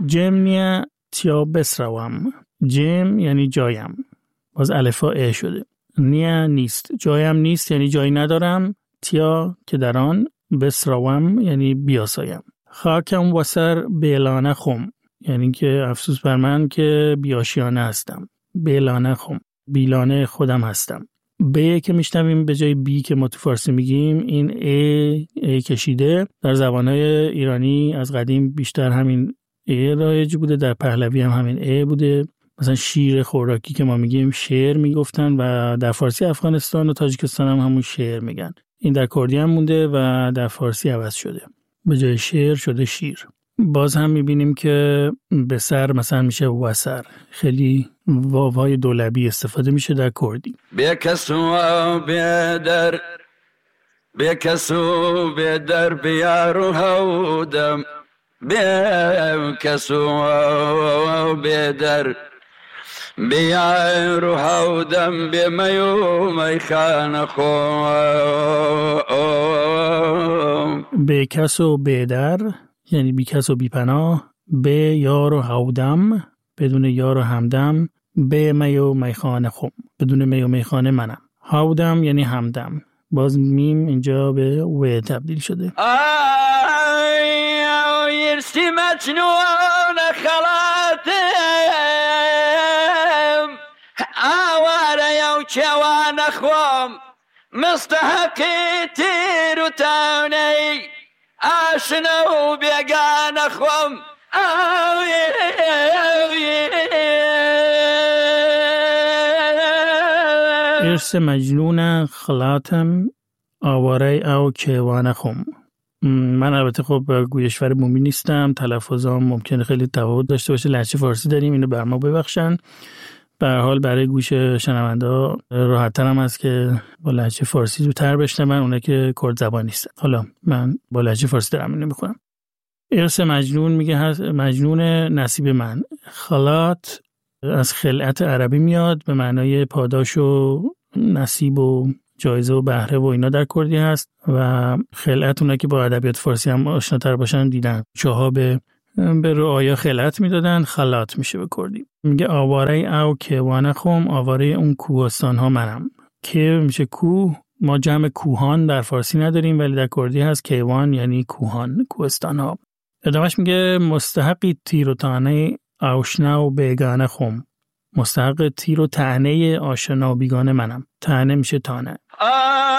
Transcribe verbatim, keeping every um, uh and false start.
جم نیا تیا بسروم. جم یعنی جایم، باز الفا ا شده. نیا نیست، جایم نیست یعنی جایی ندارم. تیا که در آن، بسروم یعنی بیاسایم. خاکم وسر بیلانه خم، یعنی که افسوس بر من که بیاشیانه هستم. بیلانه خم، بیلانه خودم هستم. ب که میشنویم به جای بی که ما تو فارسی میگیم، این ای, ای کشیده. در زبانهای ایرانی از قدیم بیشتر همین ای رایج بوده، در پهلوی هم همین ای بوده. مثلا شیر خوراکی که ما میگیم شعر میگفتن و در فارسی افغانستان و تاجیکستان هم همون شعر میگن. این در کردی هم مونده و در فارسی عوض شده، به جای شعر شده شیر. باز هم میبینیم که به سر مثلا میشه وسر، خیلی واوهای دولبی استفاده میشه در کردی. بیکسو بیدر بیکسو بیدر بیارو هودم بیکسو بیدر بیارو هودم بیمیو میخان خون. بیکسو بیدر یعنی بی کس و بی پناه. به یار و هودم، بدون یار و همدم. به می و میخانه خم، بدون می و میخانه منم. هودم یعنی همدم، باز میم اینجا به و تبدیل شده. آی او یرسی مجنون خلاتم آواره یو چوان خوام مستحقی تیرو تاونی آشنا و بیگان خوام. ارس مجنون خلاتم آواره او کیوان خوم. من البته خب گویشور بومی نیستم، تلفظام ممکنه خیلی تفاوت داشته باشه، لهجه فارسی داریم، اینو بر ما ببخشن. به هر حال برای گوش شنونده ها راحت‌تر هم است که با لهجه فارسی زودتر بشنون، اونایی که کرد زبان نیستن. حالا من با لهجه فارسی دارم اینو میخونم. ارث مجنون میگه مجنون نصیب من. خلات از خلعت عربی میاد، به معنای پاداش و نصیب و جایزه و بهره و اینا در کردی هست و خلعت اونایی که با ادبیات فارسی هم آشناتر باشن دیدن، چاها به به رعایا خلعت میدادن، خلات میشه به کردی. میگه آواره او کیوان خوم، آواره اون کوهستان ها منم. که میشه کوه، ما جمع کوهان در فارسی نداریم ولی در کردی هست کیوان یعنی کوهان، کوهستان ها. ادامهش میگه مستحقی تیر و تانه آشنا و بیگانه خوم. مستحق تیر و تانه آشنا و بیگانه منم. تانه میشه تانه.